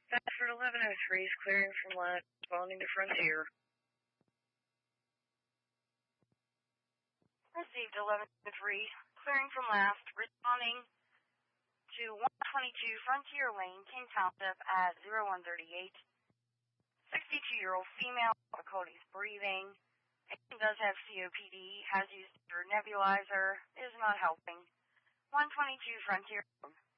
Bedford 1103 is clearing from last, responding to Frontier. Received 1103, clearing from last, responding to 122 Frontier Lane, King Township at 0138. 62-year-old female, difficulties breathing, and does have COPD, has used her nebulizer, is not helping. 122 Frontier.